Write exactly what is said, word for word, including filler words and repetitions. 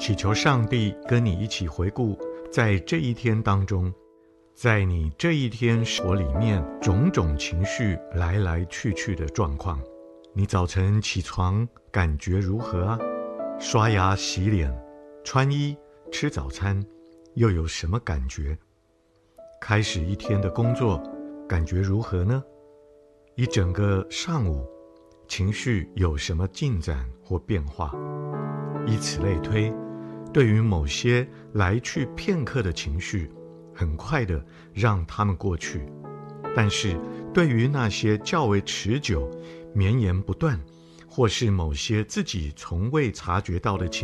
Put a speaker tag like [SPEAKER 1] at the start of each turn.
[SPEAKER 1] 祈求上帝跟你一起回顾在这一天当中，在你这一天生活里面种种情绪来来去去的状况。你早晨起床感觉如何啊？刷牙洗脸穿衣吃早餐又有什么感觉？开始一天的工作感觉如何呢？一整个上午情绪有什么进展或变化？以此类推，对于某些来去片刻的情绪，很快的让它们过去，但是对于那些较为持久绵延不断，或是某些自己从未察觉到的情